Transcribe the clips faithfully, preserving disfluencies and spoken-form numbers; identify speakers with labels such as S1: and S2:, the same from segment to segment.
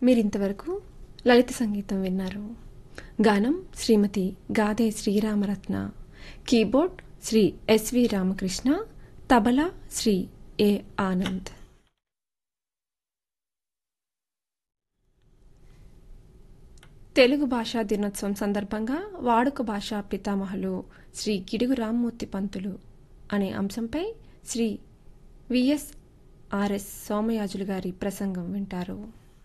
S1: మీరింతవరకు లలిత సంగీతం విన్నారు. గానం శ్రీమతి గాదే శ్రీరామరత్న, కీబోర్డ్ శ్రీ ఎస్వి రామకృష్ణ, తబలా శ్రీ ఏ ఆనంద్. తెలుగు భాషా దినోత్సవం సందర్భంగా వాడుక భాషా పితామహులు శ్రీ గిడుగు రామ్మూర్తి పంతులు అనే అంశంపై శ్రీ విఎస్ ఆర్ఎస్ సోమయాజులు గారి ప్రసంగం వింటారు.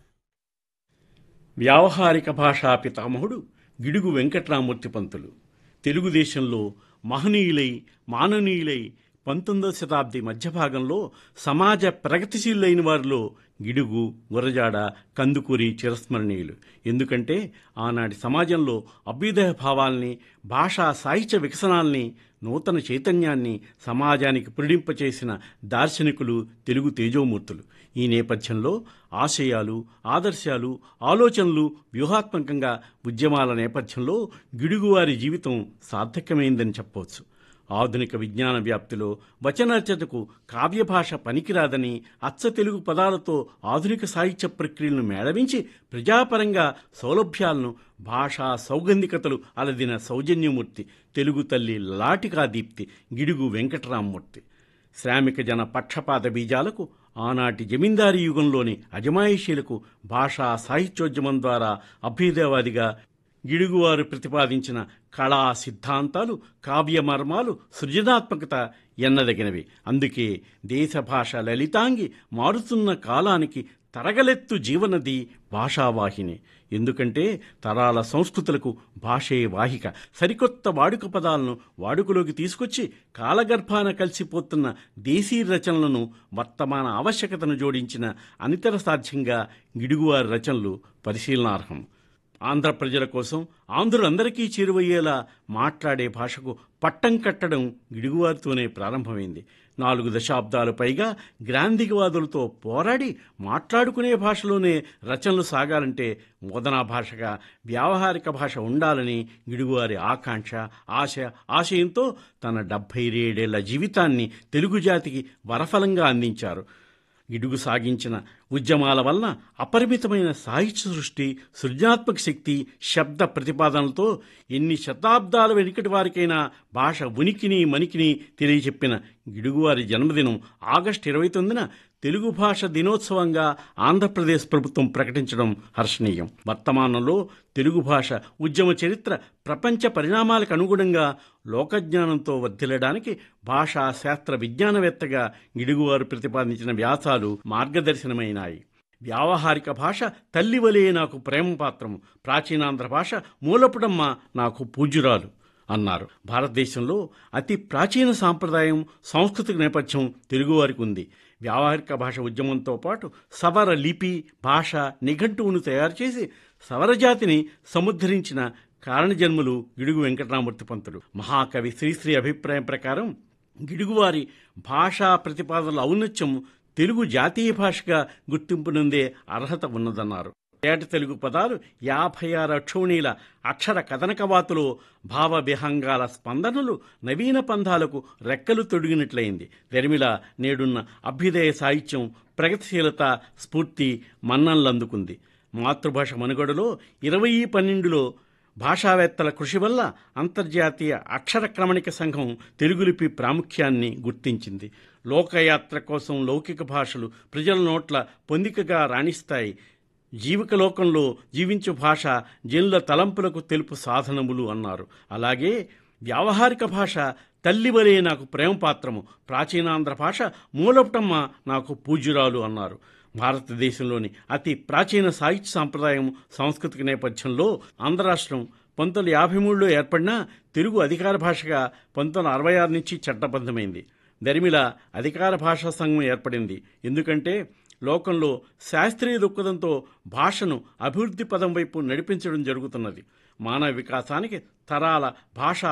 S2: వ్యావహారిక భాషా పితామహుడు గిడుగు వెంకట్రామూర్తి పంతులు తెలుగుదేశంలో మహనీయులై మాననీయులై పంతొమ్మిదవ శతాబ్ది మధ్యభాగంలో సమాజ ప్రగతిశీలైన వారిలో గిడుగు, గురజాడ, కందుకూరి చిరస్మరణీయులు. ఎందుకంటే ఆనాటి సమాజంలో అభ్యుదయ భావాల్ని, భాషా సాహిత్య వికసనాల్ని, నూతన చైతన్యాన్ని సమాజానికి పురిడింపచేసిన దార్శనికులు తెలుగు తేజోమూర్తులు. ఈ నేపథ్యంలో ఆశయాలు, ఆదర్శాలు, ఆలోచనలు వ్యూహాత్మకంగా ఉద్యమాల నేపథ్యంలో గిడుగువారి జీవితం సార్థకమైందని చెప్పవచ్చు. ఆధునిక విజ్ఞాన వ్యాప్తిలో వచనరచనకు కావ్యభాష పనికిరాదని అచ్చ తెలుగు పదాలతో ఆధునిక సాహిత్య ప్రక్రియలను మేళవించి ప్రజాపరంగా సౌలభ్యాలను, భాషా సౌగంధికతలు అలదిన సౌజన్యమూర్తి తెలుగు తల్లి లాటికా దీప్తి గిడుగు వెంకటరామమూర్తి. శ్రామిక జన పక్షపాత బీజాలకు, ఆనాటి జమీందారీ యుగంలోని అజమాయిషీలకు భాషా సాహిత్యోద్యమం ద్వారా అభ్యుదయవాదిగా గిడుగువారు ప్రతిపాదించిన కళా సిద్ధాంతాలు, కావ్యమర్మాలు, సృజనాత్మకత ఎన్నదగినవి. అందుకే దేశ భాష లలితాంగి మారుతున్న కాలానికి తరగలెత్తు జీవనది భాషావాహిని. ఎందుకంటే తరాల సంస్కృతులకు భాషే వాహిక. సరికొత్త వాడుక పదాలను వాడుకలోకి తీసుకొచ్చి కాలగర్భాన కలిసిపోతున్న దేశీ రచనలను వర్తమాన ఆవశ్యకతను జోడించిన అనితర సాధ్యంగా గిడుగువారి రచనలు పరిశీలనార్హం. ఆంధ్ర ప్రజల కోసం ఆంధ్రులందరికీ చేరువయ్యేలా మాట్లాడే భాషకు పట్టం కట్టడం గిడుగువారితోనే ప్రారంభమైంది. నాలుగు దశాబ్దాలు పైగా గ్రాంధికవాదులతో పోరాడి మాట్లాడుకునే భాషలోనే రచనలు సాగాలంటే మోదనా భాషగా వ్యావహారిక భాష ఉండాలని గిడుగువారి ఆకాంక్ష, ఆశ, ఆశయంతో తన డెబ్భై ఏడేళ్ల జీవితాన్ని తెలుగు జాతికి వరఫలంగా అందించారు. గిడుగు సాగించిన ఉద్యమాల వలన అపరిమితమైన సాహిత్య సృష్టి, సృజనాత్మక శక్తి, శబ్ద ప్రతిపాదనలతో ఎన్ని శతాబ్దాల వెనుకటి వారికైనా భాష ఉనికిని మనికిని తెలియచెప్పిన గిడుగువారి జన్మదినం ఆగస్టు ఇరవై తొమ్మిదిన తెలుగు భాష దినోత్సవంగా ఆంధ్రప్రదేశ్ ప్రభుత్వం ప్రకటించడం హర్షణీయం. వర్తమానంలో తెలుగు భాష ఉద్యమ చరిత్ర ప్రపంచ పరిణామాలకు అనుగుణంగా లోకజ్ఞానంతో వర్ధిల్లడానికి భాషా శాస్త్ర విజ్ఞానవేత్తగా గిడుగువారు ప్రతిపాదించిన వ్యాసాలు మార్గదర్శనమైనాయి. వ్యావహారిక భాష తల్లివలే నాకు ప్రేమ పాత్రము, ప్రాచీనాంధ్ర భాష మూలపుటమ్మ నాకు పూజ్యురాలు అన్నారు. భారతదేశంలో అతి ప్రాచీన సాంప్రదాయం, సాంస్కృతిక నేపథ్యం తెలుగువారికి ఉంది. వ్యావహారిక భాష ఉద్యమంతో పాటు సవర లిపి, భాష, నిఘంటువును తయారు చేసి సవరజాతిని సముద్ధరించిన కారణజన్ములు గిడుగు వెంకటరామూర్తి పంతులు. మహాకవి శ్రీశ్రీ అభిప్రాయం ప్రకారం గిడుగువారి భాషా ప్రతిపాదనల ఔన్నత్యం తెలుగు జాతీయ భాషగా గుర్తింపు నొందే అర్హత ఉన్నదన్నారు. ఏట తెలుగు పదాలు యాభై ఆరు అక్షౌణీల అక్షర కథనకవాతులో భావ విహంగాల స్పందనలు నవీన పంథాలకు రెక్కలు తొడిగినట్లయింది. దరిమిల నేడున్న అభ్యుదయ సాహిత్యం ప్రగతిశీలత స్ఫూర్తి మన్ననలందుకుంది. మాతృభాష మనుగడలో ఇరవై పన్నెండులో భాషావేత్తల కృషి వల్ల అంతర్జాతీయ అక్షర క్రమణిక సంఘం తెలుగులిపి ప్రాముఖ్యాన్ని గుర్తించింది. లోకయాత్ర కోసం లౌకిక భాషలు ప్రజల నోట్ల పొందికగా రాణిస్తాయి. జీవిక లోకంలో జీవించు భాష జనుల తలంపులకు తెలుపు సాధనములు అన్నారు. అలాగే వ్యావహారిక భాష తల్లివలే నాకు ప్రేమ పాత్రము, ప్రాచీనాంధ్ర భాష మూలపుటమ్మ నాకు పూజ్యురాలు అన్నారు. భారతదేశంలోని అతి ప్రాచీన సాహిత్య సాంప్రదాయం, సాంస్కృతిక నేపథ్యంలో ఆంధ్ర రాష్ట్రం పంతొమ్మిది వందల యాభై మూడులో ఏర్పడిన తెలుగు అధికార భాషగా పంతొమ్మిది వందల అరవై ఆరు నుంచి చట్టబద్ధమైంది. దరిమిల అధికార భాషా సంఘం ఏర్పడింది. ఎందుకంటే లోకంలో శాస్త్రీయ దృక్పథంతో భాషను అభివృద్ధి పదం వైపు నడిపించడం జరుగుతున్నది. మానవ వికాసానికి తరాల భాష